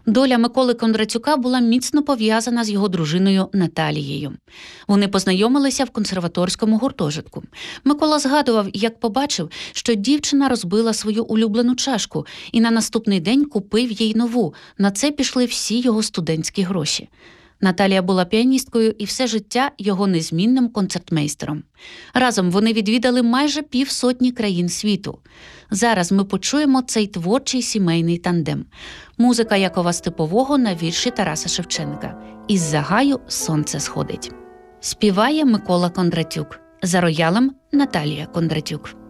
Доля Миколи Кондратюка була міцно пов'язана з його дружиною Наталією. Вони познайомилися в консерваторському гуртожитку. Микола згадував, як побачив, що дівчина розбила свою улюблену чашку і на наступний день купив їй нову. На це пішли всі його студентські гроші. Наталія була піаністкою і все життя його незмінним концертмейстером. Разом вони відвідали майже 50 країн світу. Зараз ми почуємо цей творчий сімейний тандем. Музика Якова Степового на вірші Тараса Шевченка «Із-за гаю сонце сходить». Співає Микола Кондратюк. За роялем Наталія Кондратюк.